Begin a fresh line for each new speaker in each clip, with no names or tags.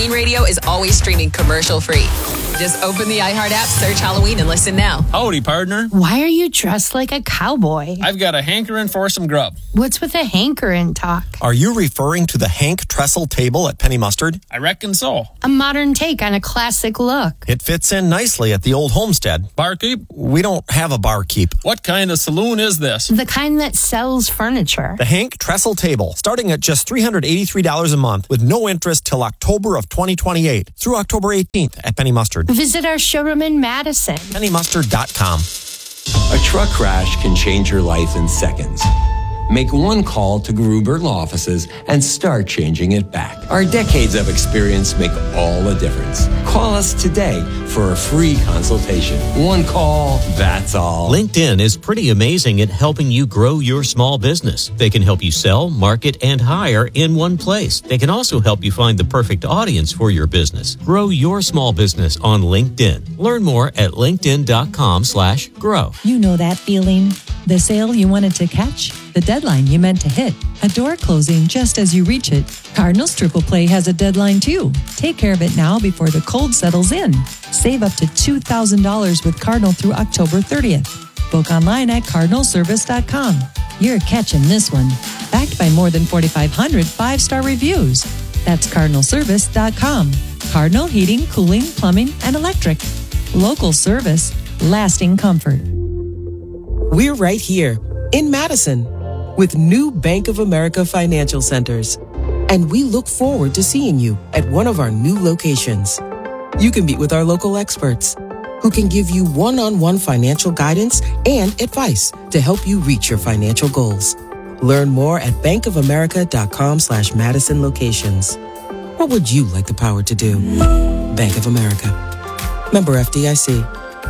Radio is always streaming commercial-free. Just open the iHeart app, search Halloween, and listen now.
Howdy, partner.
Why are you dressed like a cowboy?
I've got a hankering for some grub.
What's with the hankering talk?
Are you referring to the Hank Trestle table at Penny Mustard?
I reckon so.
A modern take on a classic look.
It fits in nicely at the old homestead.
Barkeep?
We don't have a barkeep.
What kind of saloon is this?
The kind that sells furniture.
The Hank Trestle table, starting at just $383 a month with no interest till October of 2028 through October 18th at Penny Mustard.
Visit our showroom in Madison.
PennyMustard.com.
A truck crash can change your life in seconds. Make one call to Gruber Law Offices and start changing it back. Our decades of experience make all the difference. Call us today for a free consultation. One call, that's all.
LinkedIn is pretty amazing at helping you grow your small business. They can help you sell, market, and hire in one place. They can also help you find the perfect audience for your business. Grow your small business on LinkedIn. Learn more at linkedin.com/grow.
You know that feeling? The sale you wanted to catch? The deadline you meant to hit? A door closing just as you reach it? Cardinals Triple Play has a deadline too. Take care of it now before the cold settles in. Save up to $2,000 with Cardinal through October 30th. Book online at cardinalservice.com. You're catching this one. Backed by more than 4,500 five-star reviews. That's cardinalservice.com. Cardinal Heating, Cooling, Plumbing, and Electric. Local service, lasting comfort.
We're right here in Madison with new Bank of America financial centers. And we look forward to seeing you at one of our new locations. You can meet with our local experts who can give you one-on-one financial guidance and advice to help you reach your financial goals. Learn more at bankofamerica.com/Madison locations. What would you like the power to do? Bank of America. Member FDIC.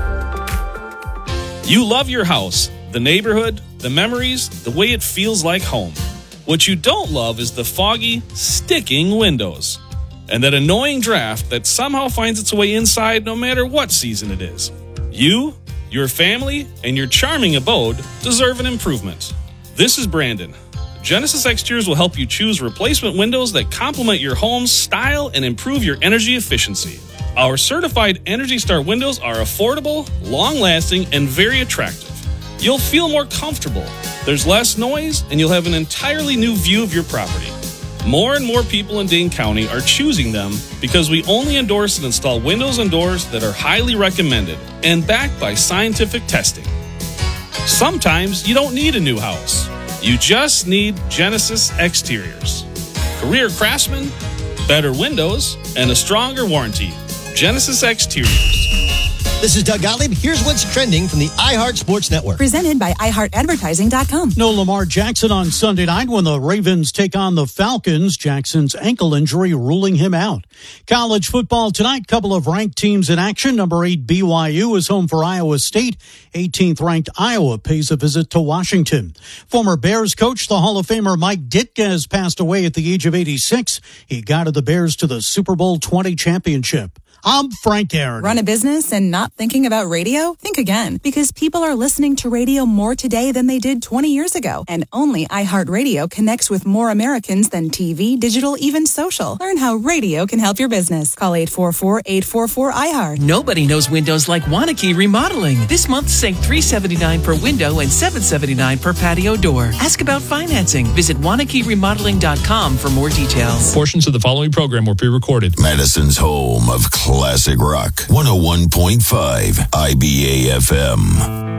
You love your house, the neighborhood, the memories, the way it feels like home. What you don't love is the foggy, sticking windows and that annoying draft that somehow finds its way inside no matter what season it is. You, your family, and your charming abode deserve an improvement. This is Brandon. Genesis Exteriors will help you choose replacement windows that complement your home's style and improve your energy efficiency. Our certified Energy Star windows are affordable, long-lasting, and very attractive. You'll feel more comfortable. There's less noise, and you'll have an entirely new view of your property. More and more people in Dane County are choosing them because we only endorse and install windows and doors that are highly recommended and backed by scientific testing. Sometimes you don't need a new house. You just need Genesis Exteriors. Career craftsmen, better windows, and a stronger warranty. Genesis Exteriors.
This is Doug Gottlieb. Here's what's trending from the iHeart Sports Network.
Presented by iHeartAdvertising.com.
No Lamar Jackson on Sunday night when the Ravens take on the Falcons. Jackson's ankle injury ruling him out. College football tonight, couple of ranked teams in action. Number 8 BYU is home for Iowa State. 18th ranked Iowa pays a visit to Washington. Former Bears coach, the Hall of Famer Mike Ditka, has passed away at the age of 86. He guided the Bears to the Super Bowl 20 championship. I'm Frank Aaron.
Run a business and not thinking about radio? Think again, because people are listening to radio more today than they did 20 years ago. And only iHeartRadio connects with more Americans than TV, digital, even social. Learn how radio can help your business. Call 844-844-iHeart.
Nobody knows windows like Wanakee Remodeling. This month, save $379 per window and $779 per patio door. Ask about financing. Visit WanakeeRemodeling.com for more details.
Portions of the following program were pre-recorded.
Madison's home of classic rock, 101.5 IBA FM.